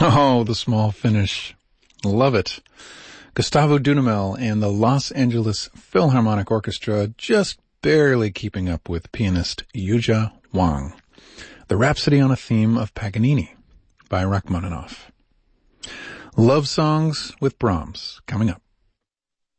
Oh, the small finish. Love it. Gustavo Dudamel and the Los Angeles Philharmonic Orchestra just barely keeping up with pianist Yuja Wang. The Rhapsody on a Theme of Paganini by Rachmaninoff. Love Songs with Brahms coming up.